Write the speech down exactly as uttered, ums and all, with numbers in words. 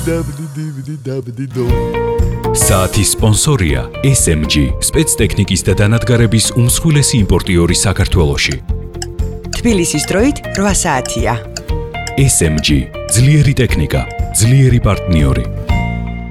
საათის სპონსორია ეს ემ ჯი, სპეცტექნიკის და დანადგარების უმსხვილესი იმპორტიორი საქართველოში. თბილისის დროით რვა საათია. ეს ემ ჯი, ძლიერი ტექნიკა, ძლიერი პარტნიორი.